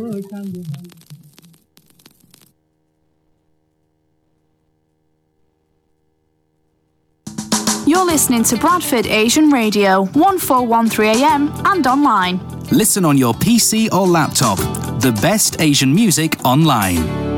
You're listening to Bradford Asian Radio, 1413 AM and online. Listen on your PC or laptop. The best Asian music online.